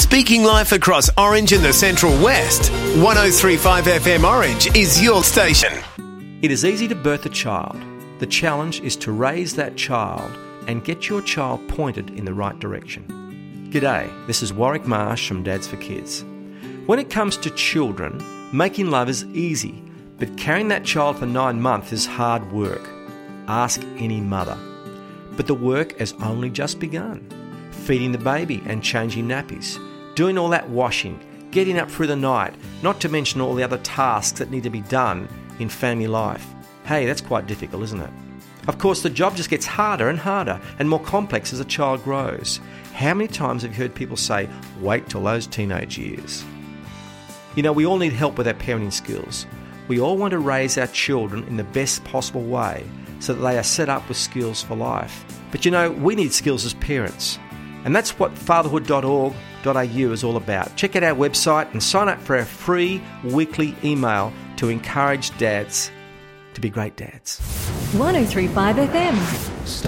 Speaking life across Orange and the Central West, 103.5 FM Orange is your station. It is easy to birth a child. The challenge is to raise that child and get your child pointed in the right direction. G'day, this is Warwick Marsh from Dads for Kids. When it comes to children, making love is easy, but carrying that child for 9 months is hard work. Ask any mother. But the work has only just begun. Feeding the baby and changing nappies, doing all that washing, getting up through the night, not to mention all the other tasks that need to be done in family life. Hey, that's quite difficult, isn't it? Of course, the job just gets harder and more complex as a child grows. How many times have you heard people say, wait till those teenage years? You know, we all need help with our parenting skills. We all want to raise our children in the best possible way so that they are set up with skills for life. But you know, we need skills as parents. And that's what fatherhood.org.au is all about. Check out our website and sign up for our free weekly email to encourage dads to be great dads. 103.5 FM.